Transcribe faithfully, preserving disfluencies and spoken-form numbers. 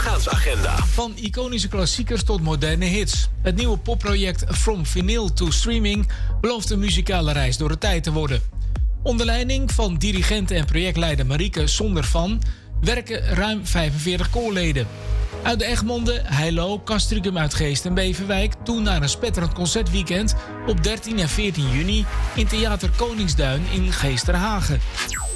uitgaansagenda. Van iconische klassiekers tot moderne hits. Het nieuwe popproject From Vinyl to Streaming belooft een muzikale reis door de tijd te worden. Onder leiding van dirigent en projectleider Marieke Sondervan werken ruim vijfenveertig koorleden. Uit de Egmonde, Heilo, Castricum uit Geest en Beverwijk toe naar een spetterend concertweekend op dertien en veertien juni in Theater Koningsduin in Geesterhagen.